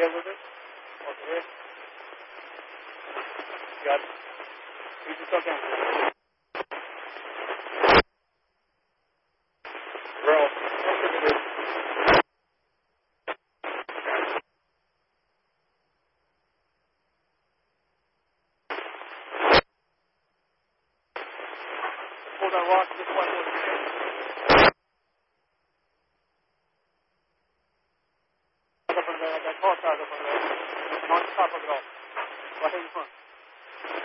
here with it? Over here? Got it. You just stuck down. Bro. Pull that rock this way. That car tag up on there. On top of it all. Right in front.